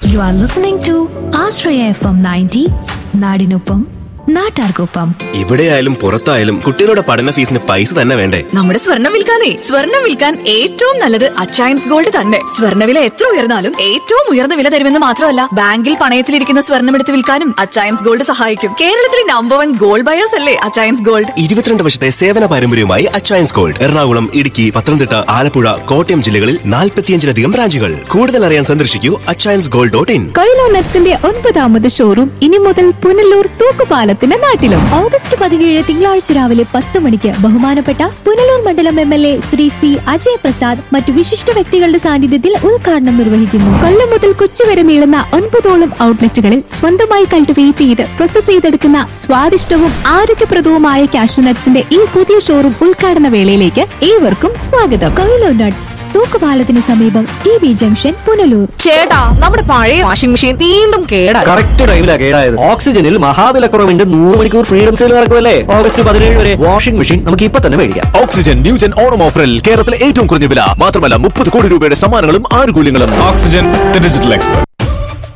You are listening to Ashraya FM 90, നാടിനൊപ്പം നാട്ടാർക്കൊപ്പം. ഇവിടെയായാലും പുറത്തായാലും കുട്ടികളുടെ പഠന ഫീസിന് പൈസ തന്നെ വേണ്ടേ? നമ്മുടെ സ്വർണം വിൽക്കാൻ ഏറ്റവും നല്ലത് അച്ചയൻസ് ഗോൾഡ് തന്നെ. സ്വർണ്ണവില എത്ര ഉയർന്നാലും ഏറ്റവും ഉയർന്ന വില തരുമെന്ന് മാത്രമല്ല, ബാങ്കിൽ പണയത്തിലിരിക്കുന്ന സ്വർണം എടുത്ത് വിൽക്കാനും അച്ചയൻസ് ഗോൾഡ് സഹായിക്കും. കേരളത്തിലെ നമ്പർ 1 ഗോൾഡ് ബയേഴ്സ് അല്ലേ അച്ചയൻസ് ഗോൾഡ്. 22 വർഷത്തെ സേവന പാരമ്പര്യവുമായി അച്ചയൻസ് ഗോൾഡ് എറണാകുളം, ഇടുക്കി, പത്തനംതിട്ട, ആലപ്പുഴ, കോട്ടയം ജില്ലകളിൽ 45-ലധികം ബ്രാഞ്ചുകൾ. കൂടുതൽ അറിയാൻ സന്ദർശിക്കൂ achainsgold.in. കൊയിലോ നട്ട്സിന്റെ 9ാമത് ഷോറൂം ഇനി മുതൽ പുനലൂർ തൂക്കുപാലത്തിന്റെ നാട്ടിലും. ഓഗസ്റ്റ് 17 തിങ്കളാഴ്ച രാവിലെ 10 മണിക്ക് ബഹുമാനപ്പെട്ട പുനലൂർ മണ്ഡലം MLA ശ്രീ സി അജയ് പ്രസാദ് മറ്റു വിശിഷ്ട വ്യക്തികളുടെ സാന്നിധ്യത്തിൽ ഉദ്ഘാടനം നിർവഹിക്കുന്നു. കൊല്ലം മുതൽ കൊച്ചി വരെ നീളുന്ന 9ഓളം ഔട്ട്ലെറ്റുകളിൽ സ്വന്തമായി കൾട്ടിവേറ്റ് ചെയ്ത് പ്രോസസ് ചെയ്തെടുക്കുന്ന സ്വാദിഷ്ടവും ആരോഗ്യപ്രദവുമായ കാഷ്യൂ നട്ട്സിന്റെ ഈ പുതിയ ഷോറൂം ഉദ്ഘാടന വേളയിലേക്ക് ഏവർക്കും സ്വാഗതം. കൊയിലോ നട്ട്സ്, തൂക്കുപാലത്തിന് സമീപം TB ജംഗ്ഷൻ, പുനലൂർ. ചേട്ടാ, നമ്മുടെ പഴയ വാഷിംഗ് മെഷീൻ വീണ്ടും കേടായി. കറക്റ്റ് ടൈമിലാണ് കേടായത്. ഓക്സിജനിൽ മഹാവിലക്കുറവിന്റെ 100 മണിക്കൂർ ഫ്രീഡം സെയിൽ നടക്കുമല്ലേ? ഓഗസ്റ്റ് 17 വരെ വാഷിംഗ് മെഷീൻ നമുക്ക് ഇപ്പൊ തന്നെ മേടിക്കാം. ഓക്സിജൻ ന്യൂജൻ ഓണം ഓഫറിൽ കേരളത്തിലെ ഏറ്റവും കുറഞ്ഞ വില മാത്രമല്ല 30 കോടി രൂപയുടെ സമ്മാനങ്ങളും ആനുകൂല്യങ്ങളും. Oxygen, the digital expert.